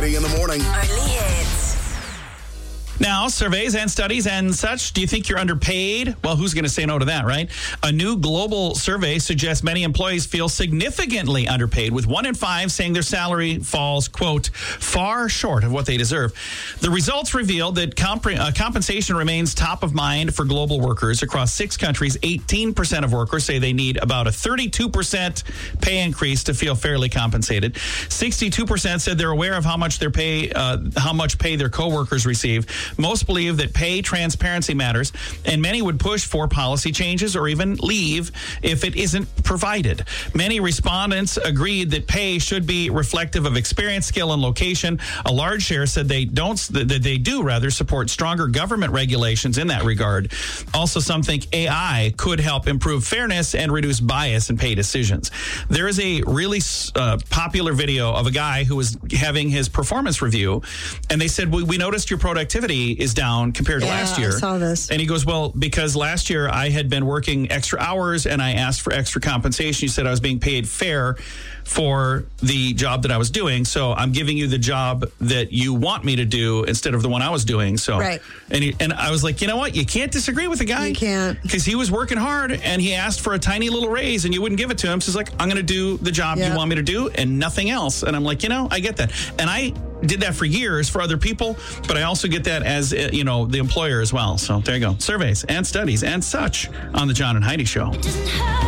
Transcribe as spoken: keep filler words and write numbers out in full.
Heidi in the morning. Only hits. Now, surveys and studies and such, do you think you're underpaid? Well, who's going to say no to that, right? A new global survey suggests many employees feel significantly underpaid, with one in five saying their salary falls, quote, far short of what they deserve. The results reveal that comp- uh, compensation remains top of mind for global workers. Across six countries, eighteen percent of workers say they need about a thirty-two percent pay increase to feel fairly compensated. sixty-two percent said they're aware of how much their pay, uh, how much pay their coworkers receive. Most believe that pay transparency matters, and many would push for policy changes or even leave if it isn't provided. Many respondents agreed that pay should be reflective of experience, skill, and location. A large share said they don't, that they do rather support stronger government regulations in that regard. Also, some think A I could help improve fairness and reduce bias in pay decisions. There is a really uh, popular video of a guy who was having his performance review, and they said, we, we noticed your productivity is down compared to yeah, last year. I saw this. And he goes, well, because last year I had been working extra hours and I asked for extra compensation. You said I was being paid fair for the job that I was doing. So I'm giving you the job that you want me to do instead of the one I was doing. So, right. And, he, and I was like, you know what? You can't disagree with the guy. You can't. Because he was working hard and he asked for a tiny little raise and you wouldn't give it to him. So he's like, I'm going to do the job yep. you want me to do and nothing else. And I'm like, you know, I get that. And I did that for years for other people, but I also get that as, you know, the employer as well. So there you go. Surveys and studies and such on the John and Heidi Show.